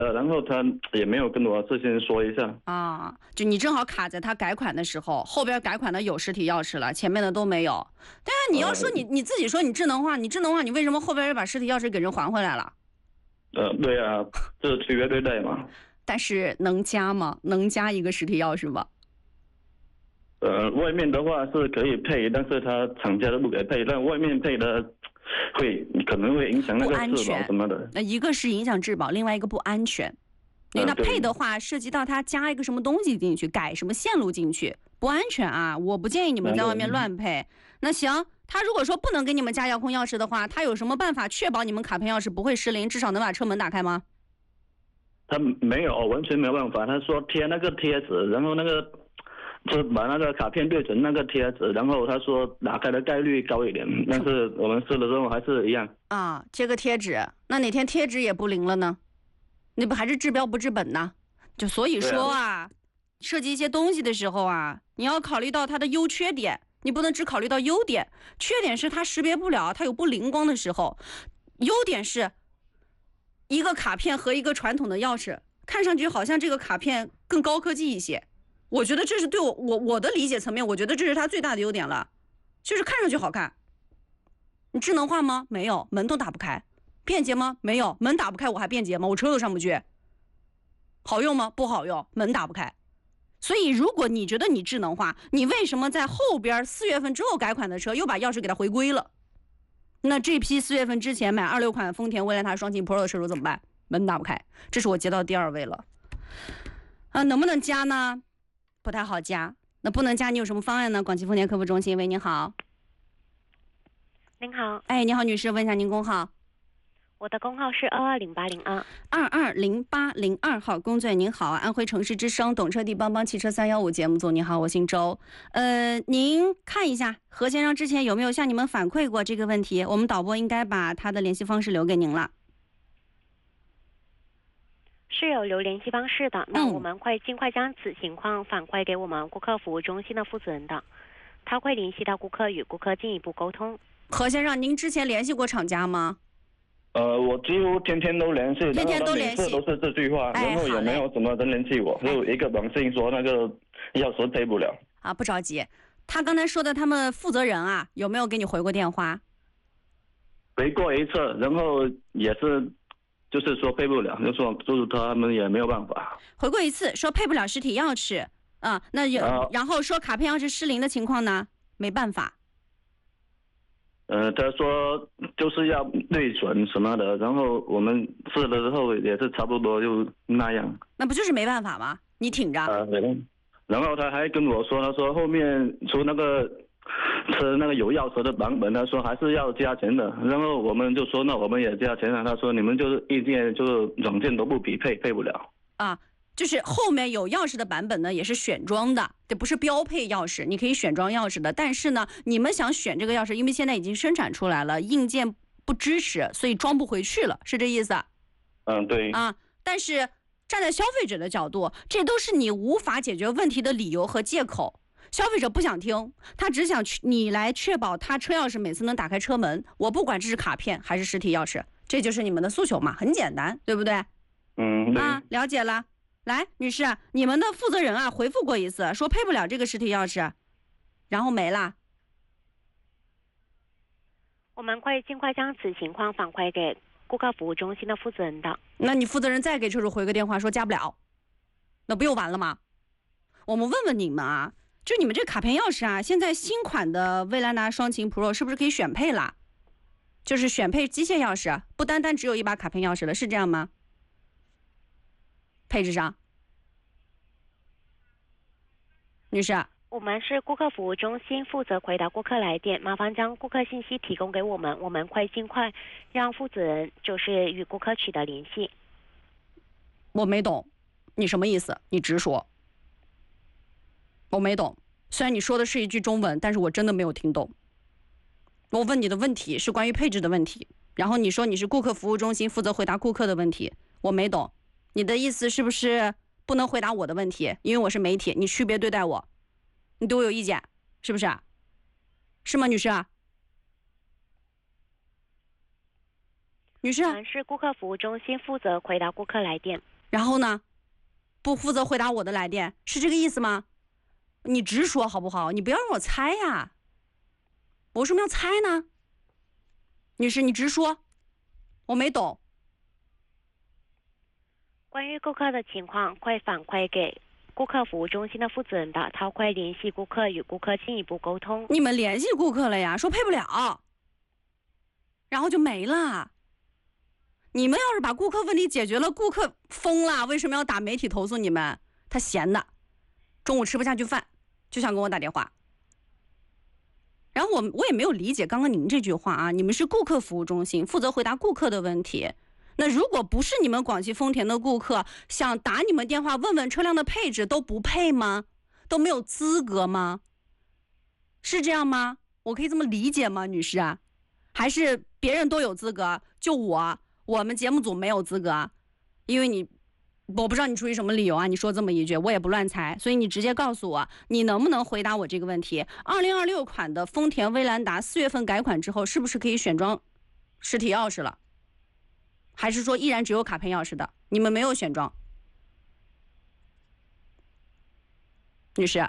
然后他也没有跟我事先说一下啊，就你正好卡在他改款的时候，后边改款的有实体钥匙了，前面的都没有。但是你要说你自己说你智能化，你为什么后边又把实体钥匙给人还回来了？ 对啊，这是区别对待嘛。 但是能加吗？能加一个实体钥匙吗？ 外面的话是可以配，但是他厂家都不给配，但外面配的可能会影响那个质保什么的。 那一个是影响质保，另外一个不安全。因为那配的话涉及到他加一个什么东西进去，改什么线路进去，不安全啊！我不建议你们在外面乱配。那行，他如果说不能给你们加遥控钥匙的话，他有什么办法确保你们卡片钥匙不会失灵，至少能把车门打开吗？ 他没有，完全没有办法。他说贴那个贴纸，然后就把那个卡片对准那个贴纸，然后他说打开的概率高一点，但是我们试了之后还是一样啊。贴个贴纸，那哪天贴纸也不灵了呢？那不还是治标不治本呢？就所以说啊，设计一些东西的时候啊，你要考虑到它的优缺点，你不能只考虑到优点。缺点是它识别不了，它有不灵光的时候；优点是一个卡片和一个传统的钥匙，看上去好像这个卡片更高科技一些。我觉得这是对我的理解层面，我觉得这是它最大的优点了，就是看上去好看。你智能化吗？没有，门都打不开。便捷吗？没有，门打不开我还便捷吗？我车都上不去。好用吗？不好用，门打不开。所以如果你觉得你智能化，你为什么在后边4月份之后改款的车又把钥匙给它回归了？那这批4月份之前买26款丰田威兰达双擎 Pro 的车主怎么办？门打不开，这是我接到第2位了。能不能加呢？不太好加。那不能加，你有什么方案呢？广汽丰田客服中心，喂，您好。 您好。 哎，你好，女士，问一下您工号。 我的工号是220802。 220802号，工作人员您好，安徽城市之声懂车帝帮帮汽车315节目组，你好，我姓周。您看一下何先生之前有没有向你们反馈过这个问题？我们导播应该把他的联系方式留给您了。 是有留联系方式的，那我们会尽快将此情况反馈给我们顾客服务中心的负责人的，他会联系到顾客，与顾客进一步沟通。 何先生，您之前联系过厂家吗？ 我几乎天天都联系， 天天都联系， 都是这句话，然后也没有什么人联系我，就一个短信说那个钥匙配不了。 啊，不着急。他刚才说的他们负责人啊，有没有给你回过电话？ 回过一次，然后也是就是说配不了，就是他们也没有办法。 回过一次说配不了实体钥匙啊，那然后说卡片钥匙失灵的情况呢，没办法。 他说就是要对准什么的，然后我们试了之后也是差不多就那样。 那不就是没办法吗？你挺着。 然后他还跟我说，他说后面出那个有钥匙的版本，他说还是要加钱的。然后我们就说那我们也加钱了。他说你们就是意见就是软件都不匹配，配不了。 啊，就是后面有钥匙的版本呢，也是选装的，这不是标配钥匙，你可以选装钥匙的。但是呢，你们想选这个钥匙，因为现在已经生产出来了，硬件不支持，所以装不回去了，是这意思？ 对。 啊，但是站在消费者的角度，这都是你无法解决问题的理由和借口。消费者不想听，他只想你来确保他车钥匙每次能打开车门。我不管这是卡片还是实体钥匙，这就是你们的诉求嘛，很简单，对不对？ 对。 了解了。来，女士，你们的负责人啊回复过一次，说配不了这个实体钥匙，然后没了。 我们会尽快将此情况反馈给顾客服务中心的负责人的。 那你负责人再给车主回个电话说加不了，那不又完了吗？我们问问你们啊，就你们这卡片钥匙啊，现在新款的威兰达双擎 Pro 是不是可以选配了？就是选配机械钥匙，不单单只有一把卡片钥匙了，是这样吗？配置上，女士， 我们是顾客服务中心，负责回答顾客来电，麻烦将顾客信息提供给我们，我们会尽快让负责人就是与顾客取得联系。 我没懂，你什么意思？你直说。我没懂，虽然你说的是一句中文，但是我真的没有听懂。我问你的问题是关于配置的问题，然后你说你是顾客服务中心，负责回答顾客的问题，我没懂。你的意思是不是不能回答我的问题？因为我是媒体，你区别对待我，你对我有意见，是不是？是吗，女士？女士？ 我们是顾客服务中心，负责回答顾客来电。 然后呢，不负责回答我的来电，是这个意思吗？你直说好不好？你不要让我猜呀。我为什么要猜呢？女士，你直说，我没懂。 关于顾客的情况会反馈给顾客服务中心的负责人的，他会联系顾客与顾客进一步沟通。 你们联系顾客了呀？说配不了，然后就没了。你们要是把顾客问题解决了，顾客疯了，为什么要打媒体投诉你们？他闲的，中午吃不下去饭，就想跟我打电话。然后我也没有理解刚刚您这句话啊，你们是顾客服务中心，负责回答顾客的问题。那如果不是你们广汽丰田的顾客，想打你们电话问问车辆的配置，都不配吗？都没有资格吗？是这样吗？我可以这么理解吗，女士啊？还是别人都有资格，就我们节目组没有资格？因为我不知道你出于什么理由啊，你说这么一句，我也不乱猜，所以你直接告诉我，你能不能回答我这个问题？2026款的丰田威兰达4月份改款之后，是不是可以选装实体钥匙了？还是说依然只有卡片钥匙的？你们没有选装？女士，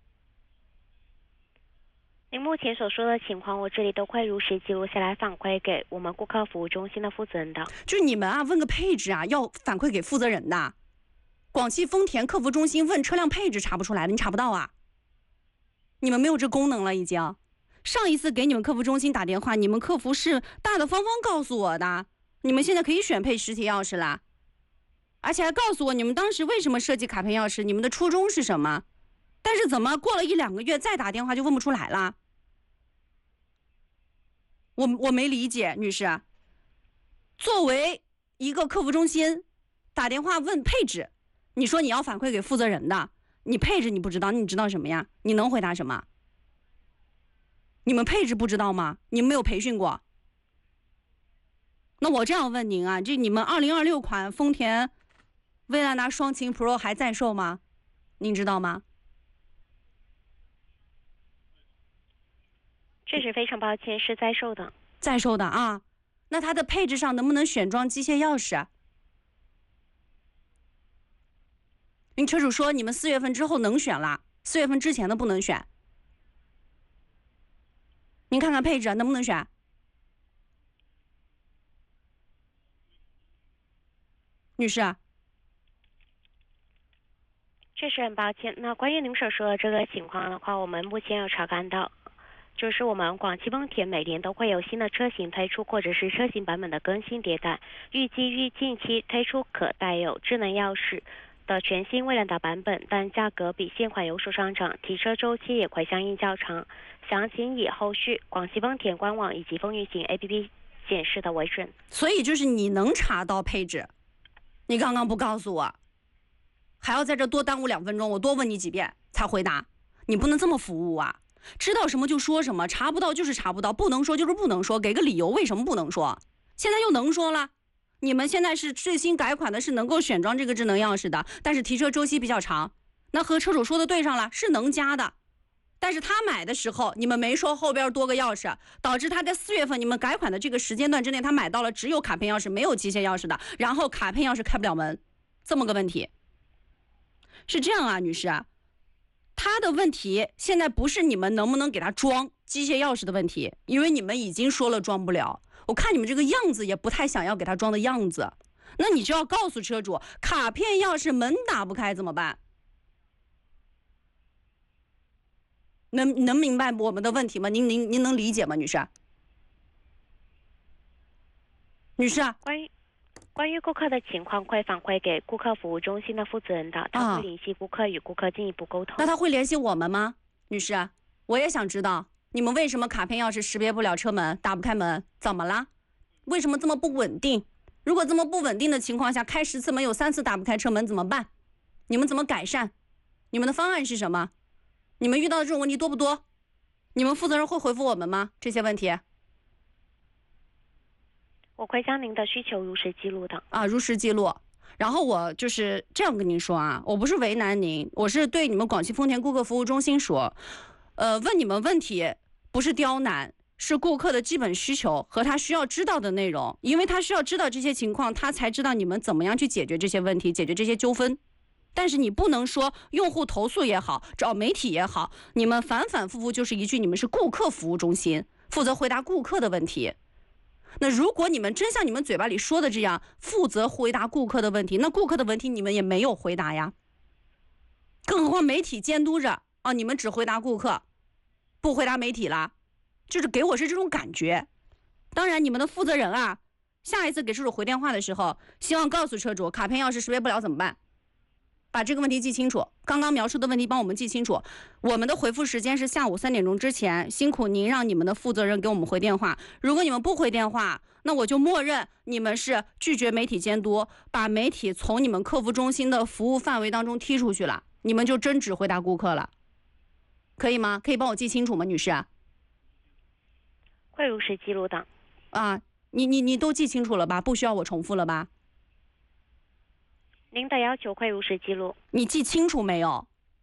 您目前所说的情况，我这里都会如实记录下来，反馈给我们顾客服务中心的负责人的。 就是你们啊，问个配置啊，要反馈给负责人的。广汽丰田客服中心问车辆配置查不出来的，你查不到啊？你们没有这功能了已经。上一次给你们客服中心打电话，你们客服是大大方方告诉我的，你们现在可以选配实体钥匙啦，而且还告诉我你们当时为什么设计卡片钥匙，你们的初衷是什么。但是怎么过了1-2个月再打电话就问不出来了？我没理解，女士。作为一个客服中心，打电话问配置，你说你要反馈给负责人的，你配置你不知道，你知道什么呀？你能回答什么？你们配置不知道吗？你们没有培训过？那我这样问您啊，这你们2026款丰田威兰达双擎 Pro 还在售吗？您知道吗？ 确实非常抱歉，是在售的。 在售的啊，那它的配置上能不能选装机械钥匙？您车主说你们4月份之后能选了，4月份之前的不能选。您看看配置能不能选？女士， 确实很抱歉。那关于您所说的这个情况的话，我们目前有查看到，就是我们广汽丰田每年都会有新的车型推出，或者是车型版本的更新迭代，预计于近期推出可带有智能钥匙的全新威兰达版本，但价格比现款有所上涨，提车周期也会相应较长。详情以后续广汽丰田官网以及风运行 APP 显示的为准。 所以就是你能查到配置，你刚刚不告诉我，还要在这多耽误2分钟，我多问你几遍才回答，你不能这么服务啊！知道什么就说什么，查不到就是查不到，不能说就是不能说，给个理由为什么不能说？现在又能说了。你们现在是最新改款的，是能够选装这个智能钥匙的，但是提车周期比较长，那和车主说的对上了，是能加的。但是他买的时候你们没说后边多个钥匙，导致他在4月份你们改款的这个时间段之内，他买到了只有卡片钥匙没有机械钥匙的，然后卡片钥匙开不了门，这么个问题。是这样啊，女士，他的问题现在不是你们能不能给他装机械钥匙的问题，因为你们已经说了装不了，我看你们这个样子也不太想要给他装的样子，那你就要告诉车主，卡片钥匙门打不开怎么办？能明白我们的问题吗？您能理解吗，女士？女士， 关于顾客的情况会反馈给顾客服务中心的负责人的，他会联系顾客与顾客进一步沟通。 那他会联系我们吗？女士，我也想知道你们为什么卡片钥匙识别不了车门，打不开门，怎么了？为什么这么不稳定？如果这么不稳定的情况下，开10次门有3次打不开车门怎么办？你们怎么改善？你们的方案是什么？你们遇到的这种问题多不多？你们负责人会回复我们吗？这些问题？ 我会将您的需求如实记录的。 如实记录。然后我就是这样跟您说啊，我不是为难您，我是对你们广汽丰田顾客服务中心说，问你们问题不是刁难， 是顾客的基本需求和他需要知道的内容，因为他需要知道这些情况，他才知道你们怎么样去解决这些问题，解决这些纠纷。但是你不能说用户投诉也好，找媒体也好，你们反反复复就是一句你们是顾客服务中心，负责回答顾客的问题。那如果你们真像你们嘴巴里说的这样，负责回答顾客的问题，那顾客的问题你们也没有回答呀。更何况媒体监督着啊，你们只回答顾客，不回答媒体啦，就是给我是这种感觉。当然，你们的负责人啊，下一次给车主回电话的时候，希望告诉车主卡片钥匙识别不了怎么办，把这个问题记清楚。刚刚描述的问题帮我们记清楚。我们的回复时间是下午3点钟之前，辛苦您让你们的负责人给我们回电话。如果你们不回电话，那我就默认你们是拒绝媒体监督，把媒体从你们客服中心的服务范围当中踢出去了，你们就真只回答顾客了，可以吗？可以帮我记清楚吗，女士？ 会如实记录的。 啊，你都记清楚了吧？不需要我重复了吧？ 您的要求会如实记录。 你记清楚没有？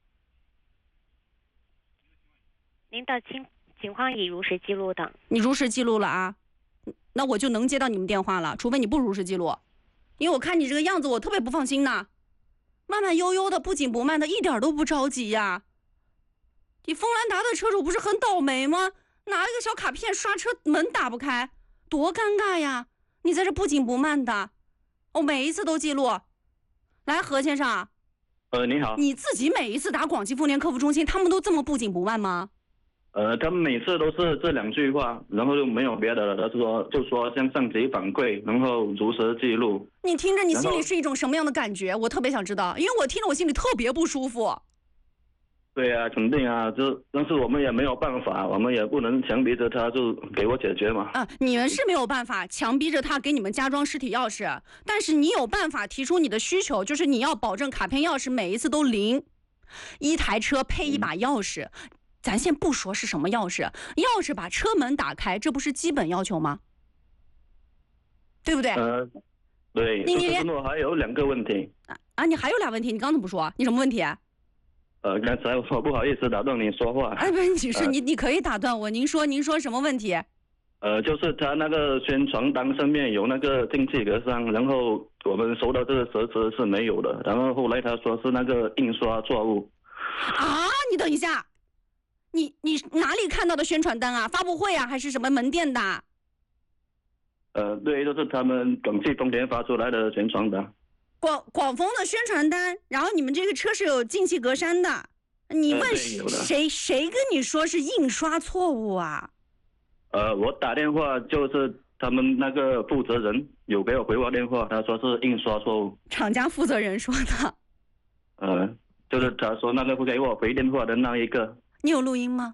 您的情况已如实记录的。 你如实记录了啊，那我就能接到你们电话了，除非你不如实记录，因为我看你这个样子，我特别不放心呐，慢慢悠悠的，不紧不慢的，一点都不着急呀。你锋兰达的车主不是很倒霉吗？拿一个小卡片刷车门打不开，多尴尬呀！你在这不紧不慢的，我每一次都记录。来，何先生。 你好。 你自己每一次打广汽丰田客服中心，他们都这么不紧不慢吗？ 他们每次都是这2句话，然后就没有别的了。他就说向上级反馈，然后如实记录。 你听着，你心里是一种什么样的感觉？我特别想知道，因为我听着我心里特别不舒服。 对啊，肯定啊，但是我们也没有办法，我们也不能强逼着他就给我解决嘛。 你们是没有办法强逼着他给你们加装实体钥匙，但是你有办法提出你的需求，就是你要保证卡片钥匙每一次都零，一台车配一把钥匙。咱先不说是什么钥匙，钥匙把车门打开，这不是基本要求吗？对不对？ 对。就是我还有2个问题。 你还有俩问题，你刚才不说，你什么问题？ 刚才我不好意思打断你说话。 不是，女士，你可以打断我，您说什么问题？ 就是他那个宣传单上面有那个进气格栅，然后我们收到这个折子是没有的，然后后来他说是那个印刷错误。 你等一下，你哪里看到的宣传单啊？发布会啊，还是什么门店的？ 对，就是他们广汽丰田发出来的宣传单。 广丰的宣传单，然后你们这个车是有进气格栅的，你问谁跟你说是印刷错误啊？ 我打电话就是他们那个负责人有给我回我电话，他说是印刷错误。 厂家负责人说的。 就是他说那个不给我回电话的那一个。 你有录音吗？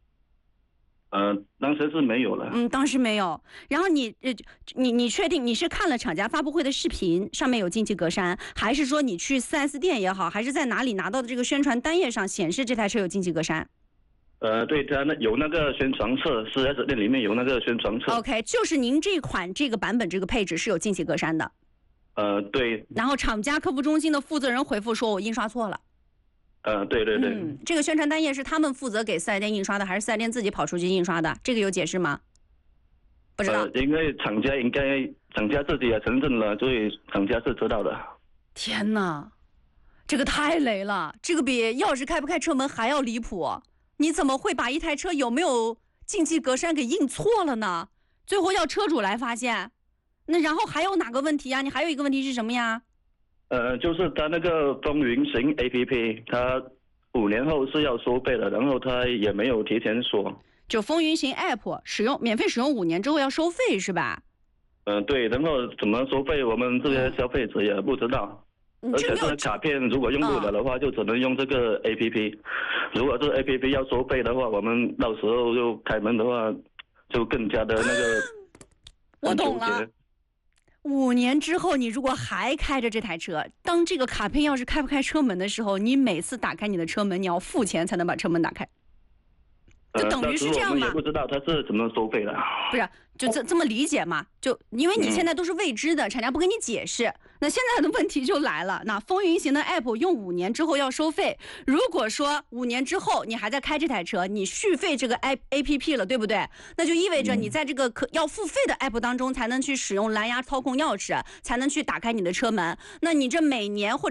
当时是没有了。 当时没有。然后你确定你是看了厂家发布会的视频，上面有进气格栅，还是说你去4S 店也好，还是在哪里拿到的这个宣传单页上显示这台车有进气格栅？ 对，他有那个宣传册，4S 店里面有那个宣传册。 OK， 就是您这款这个版本这个配置是有进气格栅的。 对。 然后厂家客服中心的负责人回复说我印刷错了。 对。 这个宣传单页是他们负责给4S店印刷的，还是4S店自己跑出去印刷的？这个有解释吗？不知道。因为厂家自己也承认了，所以厂家是知道的。 天哪，这个太雷了，这个比钥匙开不开车门还要离谱。你怎么会把一台车有没有进气格栅给印错了呢？最后要车主来发现。那然后还有哪个问题呀？你还有一个问题是什么呀？ 就是他那个风云行 APP， 他5年后是要收费的，然后他也没有提前说。 就风云行 App 免费使用5年之后要收费是吧？ 对，然后怎么收费，我们这些消费者也不知道。而且这个卡片如果用不了的话，就只能用这个 APP。如果这 APP 要收费的话，我们到时候就开门的话，就更加的那个。 我懂了。5年之后，你如果还开着这台车，当这个卡片钥匙开不开车门的时候，你每次打开你的车门，你要付钱才能把车门打开。 就等于是这样嘛。 我们也不知道他是怎么收费的。 不是，就这么理解嘛？就因为你现在都是未知的，厂家不跟你解释。那现在的问题就来了，那风云行的 app 用5年之后要收费，如果说5年之后你还在开这台车，你续费这个 app 了，对不对？那就意味着你在这个要付费的 app 当中才能去使用蓝牙操控钥匙，才能去打开你的车门。那你这每年或者